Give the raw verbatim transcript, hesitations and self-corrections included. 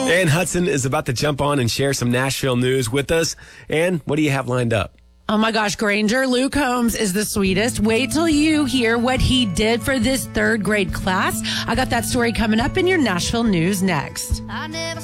Ann Hudson is about to jump on and share some Nashville news with us. Ann, what do you have lined up? Oh my gosh, Granger, Luke Holmes is the sweetest. Wait till you hear what he did for this third grade class. I got that story coming up in your Nashville news next. I never